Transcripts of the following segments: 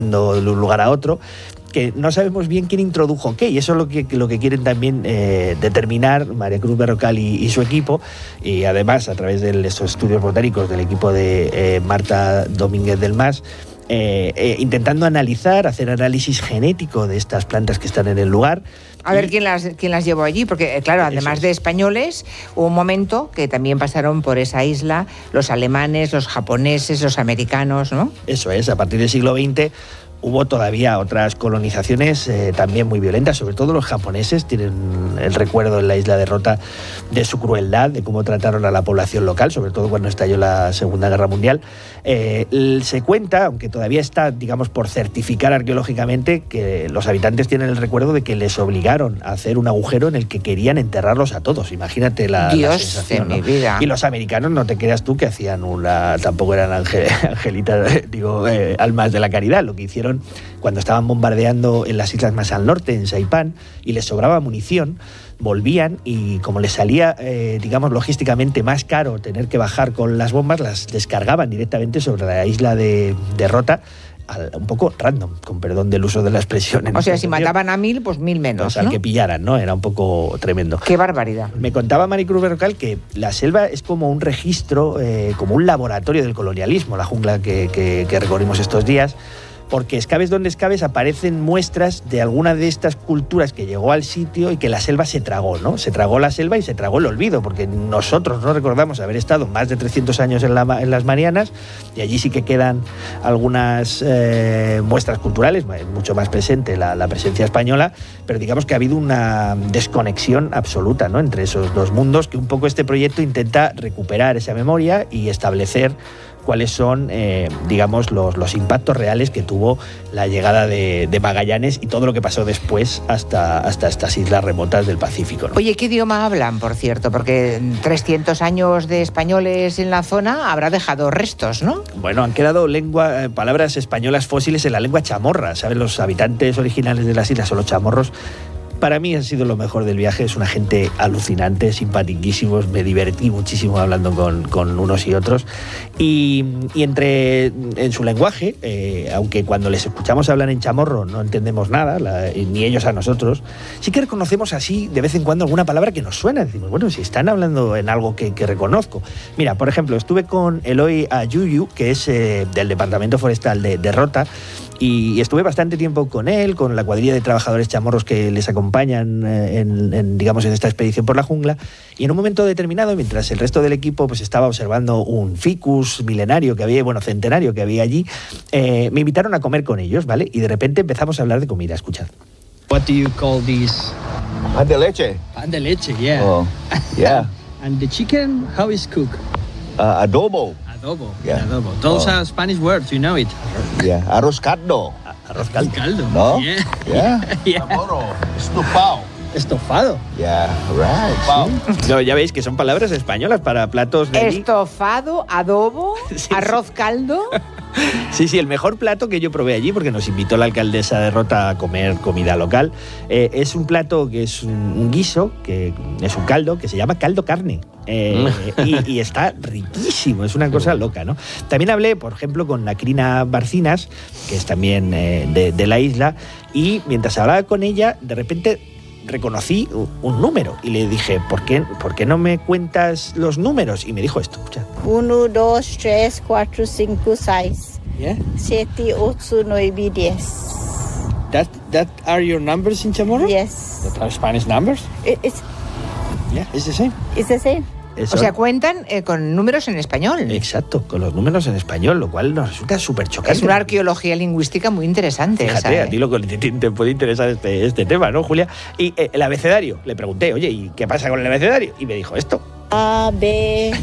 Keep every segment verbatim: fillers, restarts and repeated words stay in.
de un lugar a otro, que no sabemos bien quién introdujo qué, y eso es lo que, lo que quieren también eh, determinar María Cruz Berrocal y, y su equipo, y además a través de estos estudios botánicos del equipo de eh, Marta Domínguez del Mas, eh, eh, intentando analizar, hacer análisis genético de estas plantas que están en el lugar. A ver quién las, quién las llevó allí, porque claro, además es. de españoles, hubo un momento que también pasaron por esa isla los alemanes, los japoneses, los americanos, ¿no? Eso es, a partir del siglo veinte hubo todavía otras colonizaciones eh, también muy violentas, sobre todo los japoneses tienen el recuerdo en la isla de Rota de su crueldad, de cómo trataron a la población local, sobre todo cuando estalló la Segunda Guerra Mundial. Eh, se cuenta, aunque todavía está, digamos, por certificar arqueológicamente, que los habitantes tienen el recuerdo de que les obligaron a hacer un agujero en el que querían enterrarlos a todos. Imagínate la, Dios la sensación, de ¿no? mi vida. Y los americanos, no te creas tú que hacían una, tampoco eran angel, angelitas, digo, eh, almas de la caridad. Lo que hicieron cuando estaban bombardeando en las islas más al norte, en Saipán, y les sobraba munición, volvían y como les salía, eh, digamos, logísticamente más caro tener que bajar con las bombas, las descargaban directamente sobre la isla de, de Rota, al, un poco random, con perdón del uso de la expresión. O sea, si mataban a mil, pues mil menos, pues al ¿no? que pillaran, ¿no? Era un poco tremendo. ¡Qué barbaridad! Me contaba Maricruz Berrocal que la selva es como un registro, eh, como un laboratorio del colonialismo, la jungla que, que, que recorrimos estos días, porque escabes donde escabes aparecen muestras de alguna de estas culturas que llegó al sitio y que la selva se tragó, ¿no? Se tragó la selva y se tragó el olvido, porque nosotros no recordamos haber estado más de trescientos años en, la, en las Marianas, y allí sí que quedan algunas eh, muestras culturales, mucho más presente la, la presencia española, pero digamos que ha habido una desconexión absoluta, ¿no?, entre esos dos mundos, que un poco este proyecto intenta recuperar esa memoria y establecer cuáles son, eh, digamos, los, los impactos reales que tuvo la llegada de, de Magallanes y todo lo que pasó después hasta, hasta estas islas remotas del Pacífico, ¿no? Oye, ¿qué idioma hablan, por cierto? Porque trescientos años de españoles en la zona habrá dejado restos, ¿no? Bueno, han quedado lengua, eh, palabras españolas fósiles en la lengua chamorra, ¿sabes? Los habitantes originales de las islas son los chamorros. Para mí ha sido lo mejor del viaje, es una gente alucinante, simpatiquísimos, me divertí muchísimo hablando con, con unos y otros. Y, y entre en su lenguaje, eh, aunque cuando les escuchamos hablar en chamorro no entendemos nada, la, ni ellos a nosotros, sí que reconocemos así de vez en cuando alguna palabra que nos suena. Decimos, bueno, si están hablando en algo que, que reconozco. Mira, por ejemplo, estuve con Eloy Ayuyu, que es eh, del Departamento Forestal de, de Rota, y estuve bastante tiempo con él, con la cuadrilla de trabajadores chamorros que les acompañan en, en, digamos, en esta expedición por la jungla, y en un momento determinado, mientras el resto del equipo pues estaba observando un ficus milenario que había, bueno, centenario que había allí, eh, me invitaron a comer con ellos, ¿vale? Y de repente empezamos a hablar de comida, escuchad. What do you call these? Pan de leche. Pan de leche, yeah. Oh, yeah. And the chicken, how is cooked? Uh, adobo. Adobo. Yeah. Adobo. Those Oh. are Spanish words, you know it. Yeah. Arroz caldo. Arroz caldo. Caldo. No? Yeah. Yeah. Yeah. Estofado. Estofado. Yeah, right. Wow. No, ya veis que son palabras españolas para platos de allí. Estofado, adobo, Sí, arroz caldo. Sí, sí, el mejor plato que yo probé allí, porque nos invitó la alcaldesa de Rota a comer comida local, eh, es un plato que es un, un guiso, que es un caldo, que se llama caldo carne. Eh, y, y está riquísimo, es una cosa loca, ¿no? También hablé, por ejemplo, con Nacrina Barcinas, que es también eh, de, de la isla, y mientras hablaba con ella, de repente reconocí un número y le dije, ¿por qué, ¿por qué no me cuentas los números? Y me dijo esto, escucha. Uno, dos, tres, cuatro, cinco, seis. Yeah. Siete, ocho, nueve, diez. That, that are your numbers in Chamorro? Yes. That are Spanish numbers? It, it's, Yeah, it's the same. it's the same. Eso. O sea, cuentan eh, con números en español. Exacto, con los números en español, lo cual nos resulta súper chocante. Es una arqueología lingüística muy interesante. Fíjate, esa, ¿eh? a ti lo que te, te puede interesar este, este tema, ¿no, Julia? Y eh, el abecedario, le pregunté, oye, ¿y qué pasa con el abecedario? Y me dijo esto. A, B,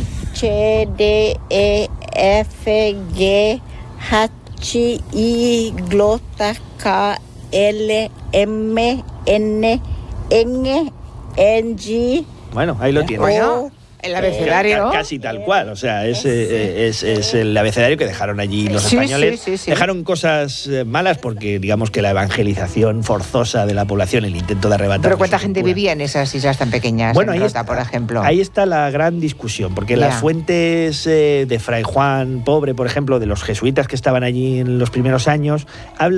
C, D, E, F, G, H, I, glota, K, L, M, N, N, N, G. Bueno, ahí lo tienes. Bueno, el abecedario. Ca- casi tal cual, o sea, es, eh, es, es el abecedario que dejaron allí los Sí, españoles. sí, sí, sí. Dejaron cosas eh, malas porque digamos que la evangelización forzosa de la población, el intento de arrebatar. Pero ¿cuánta gente vivía en esas islas tan pequeñas? Bueno, en ahí Rota, está, por ejemplo. ahí está la gran discusión, porque Ya. las fuentes eh, de Fray Juan Pobre, por ejemplo, de los jesuitas que estaban allí en los primeros años, hablan